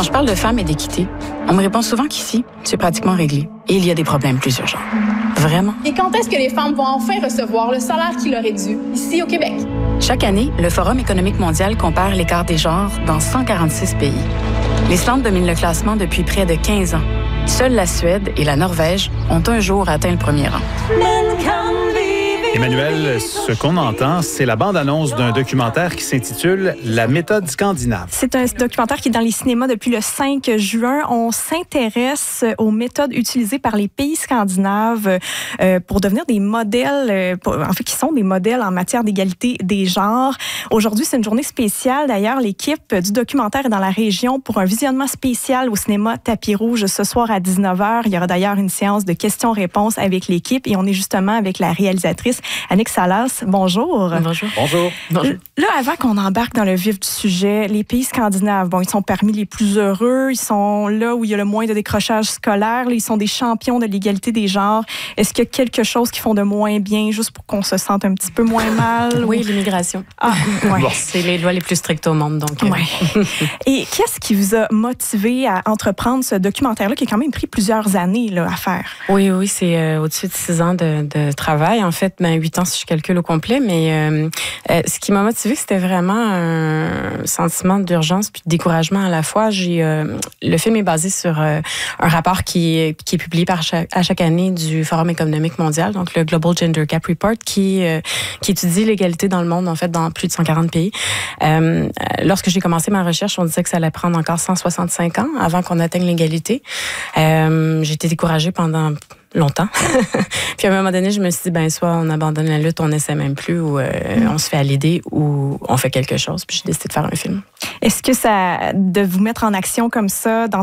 je parle de femmes et d'équité, on me répond souvent qu'ici, c'est pratiquement réglé. Et il y a des problèmes plus urgents. Vraiment. Et quand est-ce que les femmes vont enfin recevoir le salaire qui leur est dû, ici au Québec? Chaque année, le Forum économique mondial compare l'écart des genres dans 146 pays. L'Islande domine le classement depuis près de 15 ans. Seules la Suède et la Norvège ont un jour atteint le premier rang. Emmanuel, ce qu'on entend, c'est la bande-annonce d'un documentaire qui s'intitule « La méthode scandinave ». C'est un documentaire qui est dans les cinémas depuis le 5 juin. On s'intéresse aux méthodes utilisées par les pays scandinaves pour devenir des modèles, qui sont des modèles en matière d'égalité des genres. Aujourd'hui, c'est une journée spéciale. D'ailleurs, l'équipe du documentaire est dans la région pour un visionnement spécial au cinéma Tapis Rouge ce soir à 19h. Il y aura d'ailleurs une séance de questions-réponses avec l'équipe et on est justement avec la réalisatrice Annick Salas. Bonjour. Bonjour. Bonjour. Là, avant qu'on embarque dans le vif du sujet, les pays scandinaves, ils sont parmi les plus heureux. Ils sont là où il y a le moins de décrochage scolaire. Là, ils sont des champions de l'égalité des genres. Est-ce qu'il y a quelque chose qu'ils font de moins bien, juste pour qu'on se sente un petit peu moins mal? Oui, l'immigration. Ah, ouais. Bon. C'est les lois les plus strictes au monde. Donc, ouais. Et qu'est-ce qui vous a motivé à entreprendre ce documentaire-là qui a quand même pris plusieurs années là, à faire? Oui, c'est au-dessus de 6 ans de travail. En fait, 8 ans si je calcule au complet. Mais ce qui m'a motivée, c'était vraiment un sentiment d'urgence puis de découragement à la fois. Le film est basé sur un rapport qui est publié à chaque année du Forum économique mondial, donc le Global Gender Gap Report, qui étudie l'égalité dans le monde, en fait, dans plus de 140 pays. Lorsque j'ai commencé ma recherche, on disait que ça allait prendre encore 165 ans avant qu'on atteigne l'égalité. J'ai été découragée pendant longtemps. Puis à un moment donné, je me suis dit, soit on abandonne la lutte, on n'essaie même plus, ou on se fait à l'idée, ou on fait quelque chose. Puis j'ai décidé de faire un film. Est-ce que ça, de vous mettre en action comme ça,